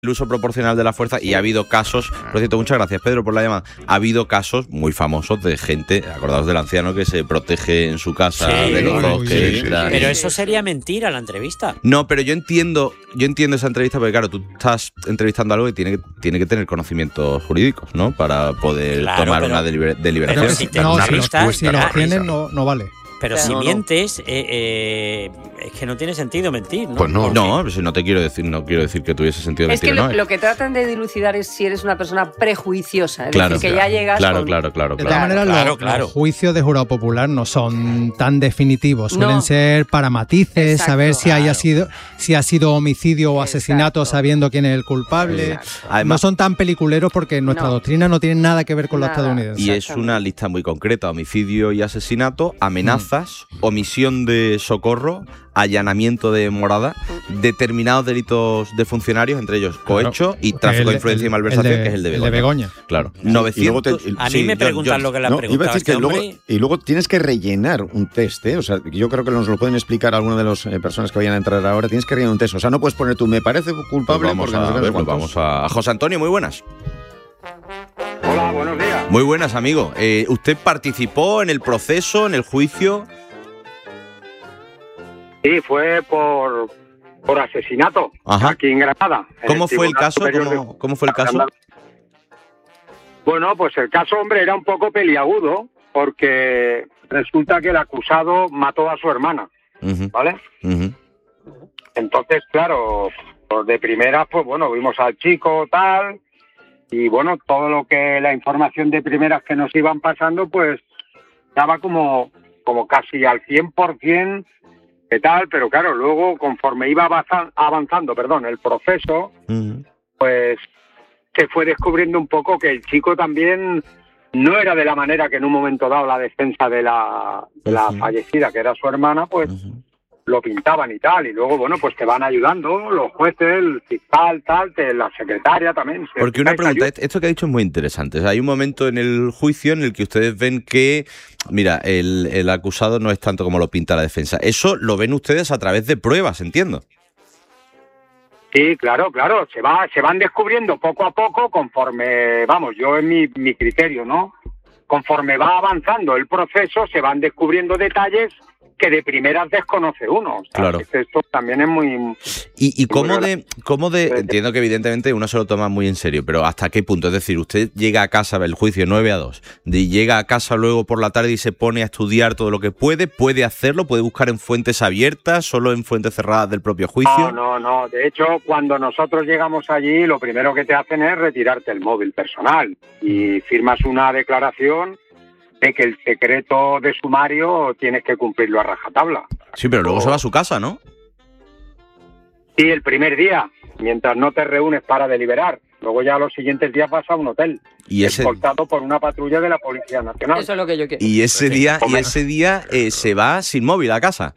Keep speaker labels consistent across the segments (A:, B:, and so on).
A: el uso proporcional de la fuerza y ha habido casos, por cierto, muchas gracias Pedro por la llamada, ha habido casos muy famosos de gente, acordaos del anciano que se protege en su casa de los dos que entran.
B: Pero eso sería mentira, la entrevista.
A: No, pero yo entiendo esa entrevista porque claro, tú estás entrevistando algo que tiene que tener conocimientes jurídicos, ¿no? Para poder tomar una deliberación.
B: Pero si te entrevistas,
C: si los tienes no vale.
B: Pero si mientes, es que no tiene sentido mentir, ¿no?
D: Pues no.
A: No, si no quiero decir que tuviese sentido mentir.
E: Es que lo que tratan de dilucidar es si eres una persona prejuiciosa. Es
A: claro,
E: decir, que ya llegas
A: claro.
C: De todas maneras, los juicios de jurado popular no son tan definitivos. Suelen ser para matices, saber si ha sido homicidio o asesinato, sabiendo quién es el culpable. Además, no son tan peliculeros porque nuestra doctrina no tiene nada que ver con la estadounidense.
A: Y es una lista muy concreta: homicidio y asesinato, amenazas, omisión de socorro, allanamiento de morada, determinados delitos de funcionarios, entre ellos cohecho y tráfico de influencia y malversación, que es el de Begoña. Claro. 900.
B: A mí me preguntan lo que le han preguntado a este hombre.
D: Y luego tienes que rellenar un test, ¿eh? O sea, yo creo que nos lo pueden explicar algunas de las personas que vayan a entrar ahora. Tienes que rellenar un test. O sea, no puedes poner tú, me parece culpable.
A: Pues vamos a José Antonio, muy buenas.
F: Hola, buenos días.
A: Muy buenas, amigo. ¿Usted participó en el proceso, en el juicio?
F: Sí, fue por asesinato.
A: Ajá.
F: Aquí en Granada.
A: ¿Cómo fue el caso? ¿Cómo fue el caso?
F: Bueno, pues el caso, hombre, era un poco peliagudo porque resulta que el acusado mató a su hermana, ¿vale? Entonces, claro, pues de primera, pues bueno, vimos al chico, tal, y bueno, todo lo que la información de primeras que nos iban pasando, pues estaba como casi al 100%. ¿Qué tal? Pero claro, luego conforme iba avanzando el proceso, pues se fue descubriendo un poco que el chico también no era de la manera que en un momento dado la defensa de la fallecida, que era su hermana, pues lo pintaban y tal. Y luego, bueno, pues te van ayudando los jueces, el fiscal, tal, la secretaria también.
A: Porque una pregunta, esto que ha dicho es muy interesante. O sea, hay un momento en el juicio en el que ustedes ven que, mira, el acusado no es tanto como lo pinta la defensa. Eso lo ven ustedes a través de pruebas, entiendo.
F: Sí, claro. Se van descubriendo poco a poco conforme, vamos, yo en mi criterio, ¿no? Conforme va avanzando el proceso, se van descubriendo detalles que de primeras desconoce uno. O sea,
A: claro.
F: Esto también es muy...
A: ¿Y cómo de entiendo que evidentemente uno se lo toma muy en serio, pero ¿hasta qué punto? Es decir, usted llega a casa, el juicio 9-2, llega a casa luego por la tarde y se pone a estudiar todo lo que puede hacerlo, puede buscar en fuentes abiertas, solo en fuentes cerradas del propio juicio.
F: No. De hecho, cuando nosotros llegamos allí, lo primero que te hacen es retirarte el móvil personal y firmas una declaración de que el secreto de sumario tienes que cumplirlo a rajatabla.
A: Sí, pero luego se va a su casa, ¿no?
F: Sí, el primer día, mientras no te reúnes para deliberar. Luego ya los siguientes días vas a un hotel, escoltado por una patrulla de la Policía Nacional.
E: Eso es lo que yo quiero.
A: Y ese día se va sin móvil a casa.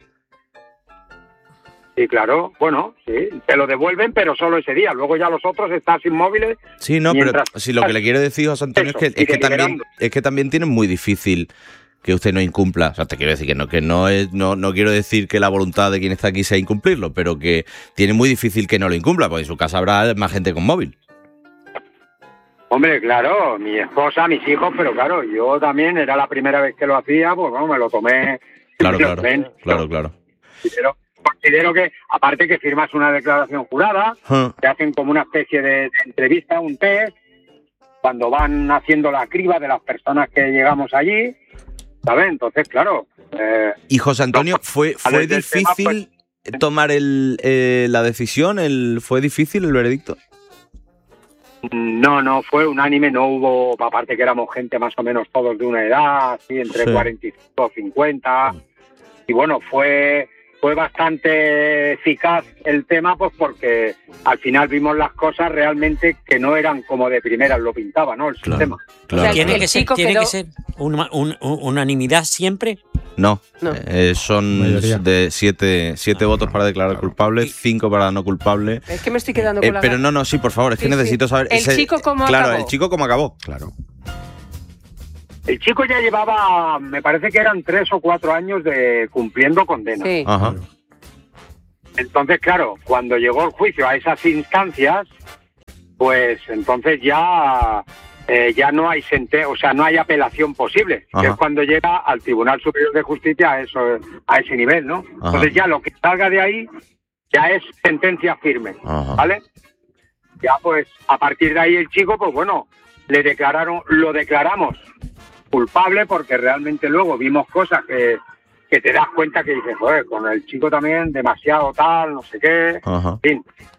F: Sí, claro, bueno, sí, te lo devuelven, pero solo ese día. Luego ya los otros están sin móviles.
A: Sí, no, pero si lo que le quiero decir, José Antonio, es que también tiene muy difícil que usted no incumpla. O sea, te quiero decir que no quiero decir que la voluntad de quien está aquí sea incumplirlo, pero que tiene muy difícil que no lo incumpla, porque en su casa habrá más gente con móvil.
F: Hombre, claro, mi esposa, mis hijos, pero claro, yo también era la primera vez que lo hacía, pues bueno, me lo tomé.
A: Claro.
F: Considero que, aparte que firmas una declaración jurada, te hacen como una especie de entrevista, un test, cuando van haciendo la criba de las personas que llegamos allí, ¿sabes? Entonces, claro...
A: y José Antonio, ¿fue difícil tomar la decisión? ¿Fue difícil el veredicto?
F: No, fue unánime, no hubo, aparte que éramos gente más o menos todos de una edad, así, entre 45 y 50, y bueno, fue bastante eficaz el tema, pues porque al final vimos las cosas realmente que no eran como de primeras lo pintaba, ¿no? El sistema.
B: Claro. ¿Tiene que ser unanimidad siempre?
A: No. Son de 7 votos para declarar culpable, 5 para no culpable.
E: Es que me estoy quedando con la...
A: Pero no, sí, por favor, es que necesito saber...
E: ¿El chico cómo acabó?
A: Claro, el chico cómo acabó. Claro.
F: El chico ya llevaba, me parece que eran 3 o 4 años de cumpliendo condena.
E: Sí.
A: Ajá.
F: Entonces, claro, cuando llegó el juicio a esas instancias, pues entonces ya no hay no hay apelación posible, que es cuando llega al Tribunal Superior de Justicia a ese nivel, ¿no? Entonces ya lo que salga de ahí ya es sentencia firme, ¿vale? Ya pues a partir de ahí el chico, pues bueno, lo declaramos culpable, porque realmente luego vimos cosas que te das cuenta que dices, joder, con el chico también demasiado tal, no sé qué, en fin.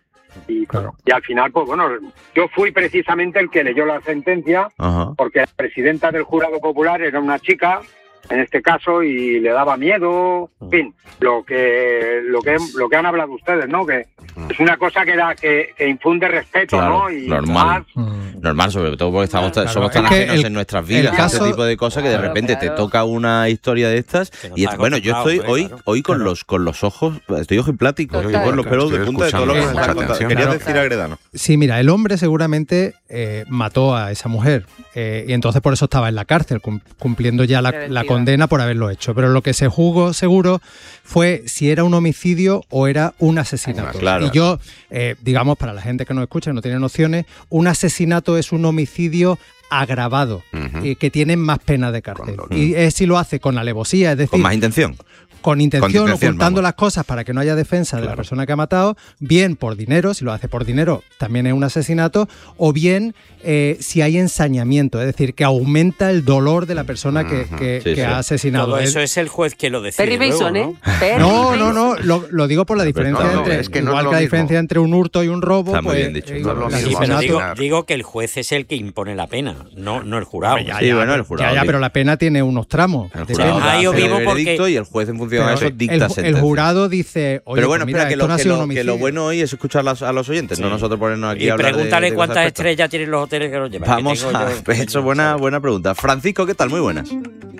F: Y al final, pues bueno, yo fui precisamente el que leyó la sentencia, porque la presidenta del jurado popular era una chica, en este caso, y le daba miedo, en fin, lo que han hablado ustedes, ¿no? Que es una cosa que infunde respeto,
A: claro,
F: ¿no? Y
A: normal, sobre todo porque somos tan ajenos en nuestras vidas, este tipo de cosas, que de repente te toca una historia de estas. Y bueno, yo estoy hoy con los ojos, estoy ojiplático, estoy con los pelos de punta de todo lo que se está contando. Quería decir, Agredano.
C: Sí, mira, el hombre seguramente mató a esa mujer, y entonces por eso estaba en la cárcel, cumpliendo ya la condena por haberlo hecho. Pero lo que se juzgó seguro fue si era un homicidio o era un asesinato. Claro. Y yo, digamos, para la gente que nos escucha, que no tiene nociones, un asesinato es un homicidio agravado, que tiene más pena de cárcel. Y es si lo hace con alevosía, es decir...
A: Con más intención.
C: Con intención, ocultando las cosas para que no haya defensa de la persona que ha matado, bien por dinero, si lo hace por dinero también es un asesinato, o bien si hay ensañamiento, es decir, que aumenta el dolor de la persona que ha asesinado.
B: Todo eso es el juez que lo decide. Perry Mason,
C: ¿no? No, lo digo por la diferencia igual que la diferencia entre un hurto y un robo.
A: Está muy bien dicho.
B: Digo que el juez es el que impone la pena, no el jurado.
C: El jurado. Pero la pena tiene unos tramos.
A: El jurado hace el veredicto y el juez en función de eso dicta sentencia.
C: El jurado dice, oye,
A: pero bueno,
C: pues mira,
A: que lo bueno hoy es escuchar a los oyentes, no nosotros ponernos aquí a hablar.
B: Y pregúntale cuántas estrellas tienen los hoteles que los llevan.
A: Vamos a... hecho buena pregunta. Francisco, ¿qué tal? Muy buenas.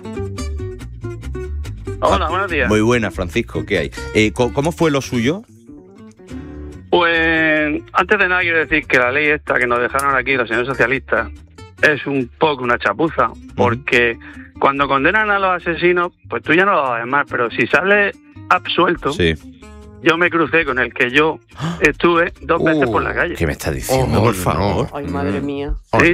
G: Hola, buenos días.
A: Muy buenas, Francisco, ¿qué hay? ¿Cómo fue lo suyo?
G: Pues antes de nada quiero decir que la ley esta que nos dejaron aquí los señores socialistas es un poco una chapuza, porque cuando condenan a los asesinos, pues tú ya no lo vas a llamar, pero si sale absuelto, yo me crucé con el que yo estuve 2 veces por la calle.
A: ¿Qué me estás diciendo, por favor?
E: Ay, madre mía.
G: Sí.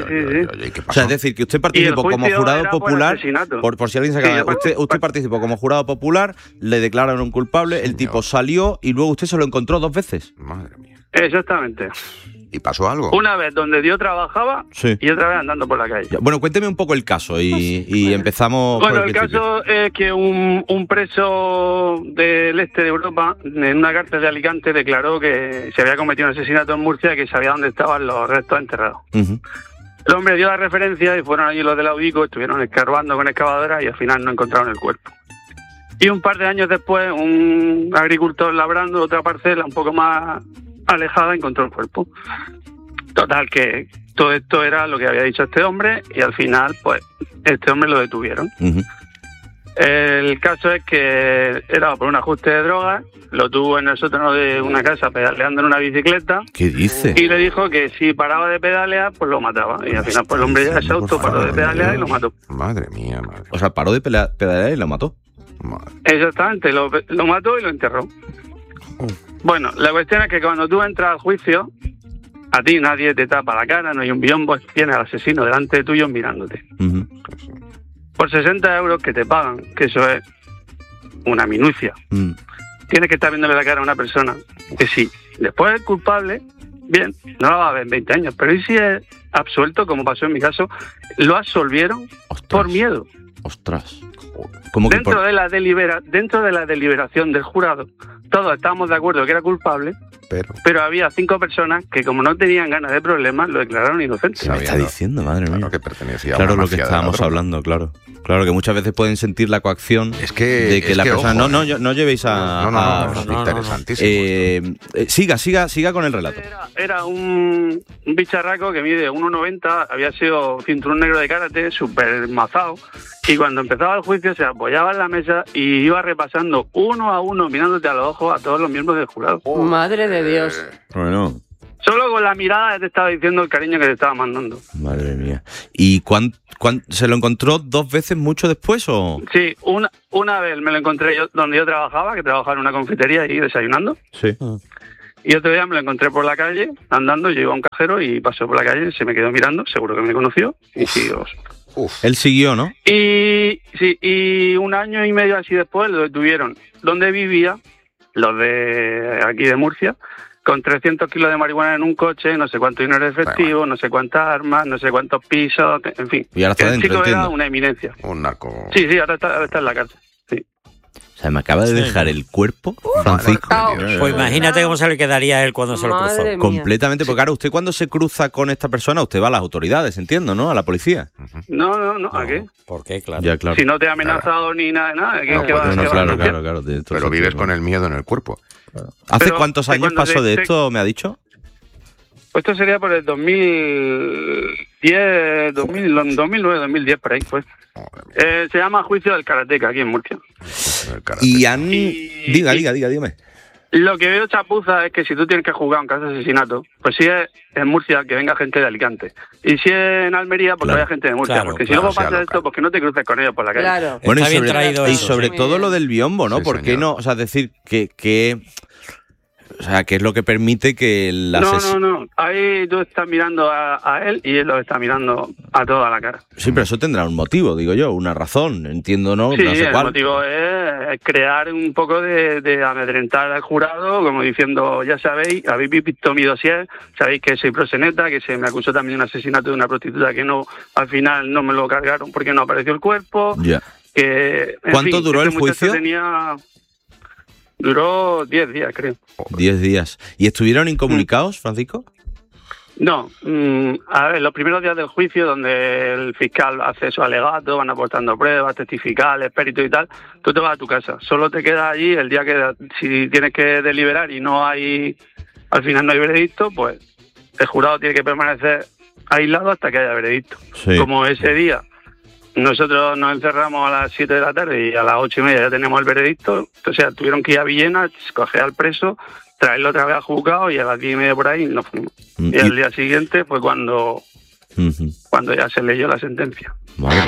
A: O sea, es decir, que usted participó como jurado popular, por si alguien se acaba, usted participó como jurado popular, le declararon un culpable, el tipo salió y luego usted se lo encontró 2 veces.
H: Madre mía.
G: Exactamente.
H: ¿Y pasó algo?
G: Una vez donde yo trabajaba y otra vez andando por la calle.
A: Bueno, cuénteme un poco el caso y empezamos.
G: Bueno, el caso es que un preso del este de Europa, en una cárcel de Alicante, declaró que se había cometido un asesinato en Murcia y que sabía dónde estaban los restos enterrados. El hombre dio la referencia y fueron allí los de la UICO, estuvieron escarbando con excavadoras y al final no encontraron el cuerpo. Y un par de años después, un agricultor labrando otra parcela un poco más alejada encontró el cuerpo. Total, que todo esto era lo que había dicho este hombre y al final, pues, este hombre lo detuvieron. El caso es que era por un ajuste de drogas, lo tuvo en el sótano de una casa pedaleando en una bicicleta.
A: ¿Qué dice?
G: Y le dijo que si paraba de pedalear, pues lo mataba. Y al final, pues el hombre ya se paró de pedalear y lo mató.
H: Madre mía.
A: O sea, paró de pedalear y lo mató.
G: Exactamente, lo mató y lo enterró. Bueno, la cuestión es que cuando tú entras al juicio, a ti nadie te tapa la cara, no hay un biombo, tienes al asesino delante de tuyo mirándote. Por 60 euros que te pagan, que eso es una minucia, tienes que estar viéndole la cara a una persona que sí, después es culpable, bien, no la va a ver en 20 años, pero ¿y si es absuelto, como pasó en mi caso? Lo absolvieron por miedo.
A: Ostras.
G: Dentro de la deliberación del jurado, todos estábamos de acuerdo que era culpable, pero había 5 personas que, como no tenían ganas de problemas, lo declararon inocente.
A: ¿Qué me está diciendo, madre mía?
H: Que pertenecía
A: a
H: una
A: lo que estábamos hablando, claro. Claro, que muchas veces pueden sentir la coacción de que la persona...
H: Ojo,
A: no llevéis a...
H: interesantísimo.
A: Siga con el relato.
G: Era un bicharraco que mide 1,90, había sido cinturón negro de karate, súper mazado, y cuando empezaba el juicio se apoyaba en la mesa y iba repasando uno a uno, mirándote a los ojos a todos los miembros del jurado.
E: Madre de Dios.
A: Bueno...
G: Solo con la mirada te estaba diciendo el cariño que te estaba mandando.
A: Madre mía. ¿Y se lo encontró 2 veces mucho después o...?
G: Sí, una vez me lo encontré yo donde yo trabajaba, que trabajaba en una confitería y desayunando.
A: Sí.
G: Y otro día me lo encontré por la calle, andando, yo iba a un cajero y pasó por la calle, se me quedó mirando, seguro que me conoció, y siguió.
A: Él siguió, ¿no?
G: Y sí, y 1 año y medio así después lo detuvieron donde vivía, los de aquí de Murcia, con 300 kilos de marihuana en un coche, no sé cuánto dinero efectivo, no sé cuántas armas, no sé cuántos pisos, en fin.
A: Y ahora está dentro,
G: chico
A: entiendo.
G: Era una eminencia.
H: Un narco.
G: Sí, ahora está en la cárcel. Sí.
A: O sea, me acaba de dejar el cuerpo, Francisco.
B: Pues imagínate cómo se le quedaría a él cuando se lo cruzó.
E: Madre mía.
A: Completamente, porque claro, usted cuando se cruza con esta persona, usted va a las autoridades, entiendo, ¿no? A la policía.
G: No, ¿a qué?
B: ¿Por qué? Claro.
A: Ya, claro.
G: Si no te ha amenazado ni nada, ¿qué
H: No,
G: va a
H: pues
A: No,
G: hacer?
A: claro.
H: Pero
A: Pero
H: vives con el miedo en el cuerpo.
A: ¿Hace
G: Pero,
A: cuántos años
G: cuando
A: pasó de esto, me ha dicho?
G: Pues esto sería por el 2010, 2009, 2010, por ahí, pues. Se llama Juicio del Karateca, aquí en Murcia.
A: Y han...
G: Y-
A: Dígame.
G: Lo que veo chapuza es que si tú tienes que jugar un caso de asesinato, pues si es en Murcia, que venga gente de Alicante. Y si es en Almería, pues
A: Claro.
G: que vaya gente de Murcia.
B: Claro,
G: porque si
H: claro,
G: luego
H: sea
G: pasa
H: local.
G: esto, pues que no te cruces con ellos por la calle.
E: Claro.
A: Bueno,
B: Está bien traído
A: y
B: eso.
A: sobre
E: Muy
A: todo
E: bien.
A: lo del biombo, ¿no?
H: Sí,
A: ¿Por qué
H: señor.
A: no? O sea, decir que o sea, que es lo que permite que el asesino...
G: No. Ahí tú estás mirando a él y él lo está mirando a toda la cara.
A: Sí, pero eso tendrá un motivo, digo yo, una razón, entiendo, ¿no?
G: Sí,
A: No sé
G: el
A: cuál.
G: motivo es crear un poco de amedrentar al jurado, como diciendo, ya sabéis, habéis visto mi dossier, sabéis que soy proxeneta, que se me acusó también de un asesinato de una prostituta que no, al final no me lo cargaron porque no apareció el cuerpo.
A: Ya.
G: Que, en
A: ¿Cuánto
G: fin,
A: duró
G: este
A: el
G: muchacho
A: juicio?
G: Duró 10 días, creo.
A: 10 días. ¿Y estuvieron incomunicados, Francisco?
G: No, a ver, los primeros días del juicio, donde el fiscal hace su alegato, van aportando pruebas, testificales, peritos y tal, tú te vas a tu casa. Solo te quedas allí el día que, si tienes que deliberar y no hay, al final no hay veredicto, pues el jurado tiene que permanecer aislado hasta que haya veredicto.
A: Sí.
G: Como ese día nosotros nos encerramos a las 7 de la tarde y a las 8:30 ya tenemos el veredicto, o sea, tuvieron que ir a Villena, coger al preso, traerlo otra vez al juzgado y a las 10:30 por ahí nos fuimos.
A: Mm,
G: Y al día siguiente fue cuando
A: Ujú.
G: ya se leyó la sentencia.
A: Madre.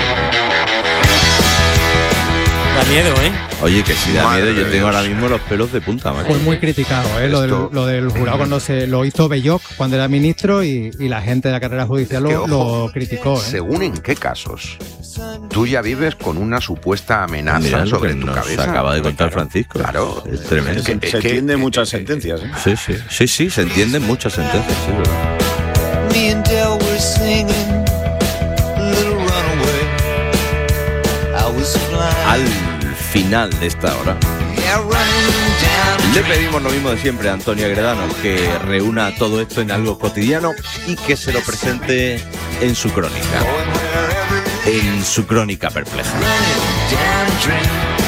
B: Da miedo, ¿eh?
A: Oye, que si da
H: Madre
A: miedo, yo
H: de
A: tengo
H: Dios.
A: ahora mismo los pelos de punta, macho.
C: Fue muy criticado,
H: Esto-
C: lo del jurado cuando se lo hizo Belloc cuando era ministro y la gente de la carrera judicial
H: Que,
C: lo
H: ojo,
C: criticó.
H: Según en qué casos, tú ya vives con una supuesta amenaza
A: Mira lo
H: sobre
A: que
H: tu
A: nos
H: cabeza.
A: acaba de contar Francisco.
H: Claro.
A: Es tremendo.
H: Es que-
D: Se entienden muchas sentencias, ¿eh?
A: Sí, se entienden muchas sentencias, sí, ¿verdad?
I: Me and Dale were singing Little Runaway. I was flying.
A: Al final de esta hora
I: Yeah, running down.
A: le pedimos lo mismo de siempre a Antonio Agredano, que reúna todo esto en algo cotidiano y que se lo presente en su crónica,
I: Going wherever
A: en su crónica perpleja.
I: running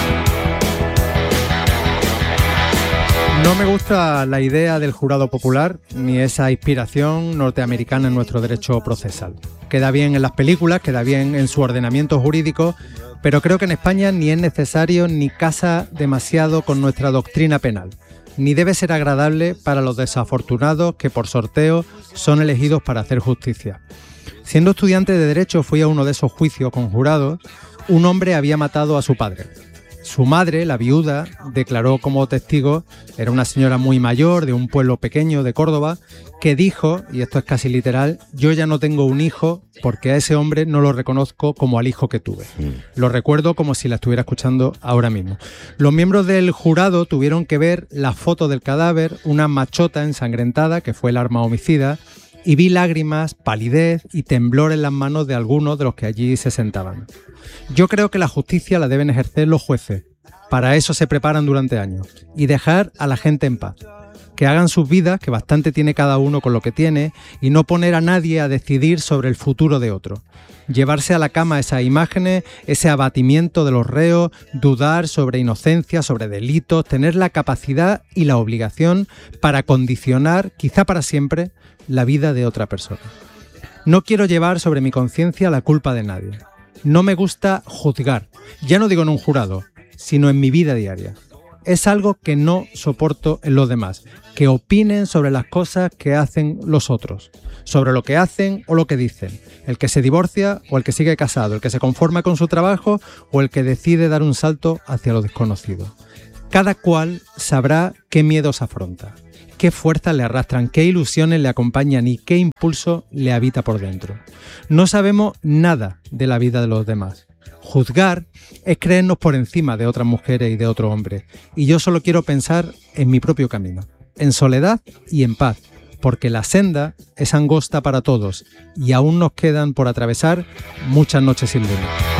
I: down.
C: No me gusta la idea del jurado popular ni esa inspiración norteamericana en nuestro derecho procesal. Queda bien en las películas, queda bien en su ordenamiento jurídico, pero creo que en España ni es necesario ni casa demasiado con nuestra doctrina penal, ni debe ser agradable para los desafortunados que por sorteo son elegidos para hacer justicia. Siendo estudiante de Derecho fui a uno de esos juicios con jurados. Un hombre había matado a su padre. Su madre, la viuda, declaró como testigo, era una señora muy mayor de un pueblo pequeño de Córdoba, que dijo, y esto es casi literal, yo ya no tengo un hijo porque a ese hombre no lo reconozco como al hijo que tuve. Lo recuerdo como si la estuviera escuchando ahora mismo. Los miembros del jurado tuvieron que ver la foto del cadáver, una machota ensangrentada, que fue el arma homicida, y vi lágrimas, palidez y temblor en las manos de algunos de los que allí se sentaban. Yo creo que la justicia la deben ejercer los jueces. Para eso se preparan durante años. Y dejar a la gente en paz. Que hagan sus vidas, que bastante tiene cada uno con lo que tiene, y no poner a nadie a decidir sobre el futuro de otro. Llevarse a la cama esas imágenes, ese abatimiento de los reos, dudar sobre inocencia, sobre delitos, tener la capacidad y la obligación para condicionar, quizá para siempre, la vida de otra persona. No quiero llevar sobre mi conciencia la culpa de nadie. No me gusta juzgar, ya no digo en un jurado, sino en mi vida diaria. Es algo que no soporto en los demás, que opinen sobre las cosas que hacen los otros, sobre lo que hacen o lo que dicen, el que se divorcia o el que sigue casado, el que se conforma con su trabajo o el que decide dar un salto hacia lo desconocido. Cada cual sabrá qué miedos afronta, qué fuerzas le arrastran, qué ilusiones le acompañan y qué impulso le habita por dentro. No sabemos nada de la vida de los demás. Juzgar es creernos por encima de otras mujeres y de otros hombres. Y yo solo quiero pensar en mi propio camino, en soledad y en paz, porque la senda es angosta para todos y aún nos quedan por atravesar muchas noches sin luna.